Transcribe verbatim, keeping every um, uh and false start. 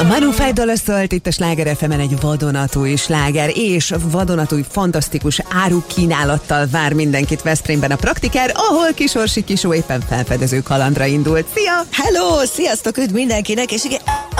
Manu Fájdal szólt itt a Sláger ef emen egy vadonatúj sláger, és vadonatúj fantasztikus árukínálattal vár mindenkit Veszprémben a Praktikár, ahol Kisorsi Kisó éppen felfedező kalandra indult. Szia! Hello, sziasztok, üdv mindenkinek, és igen,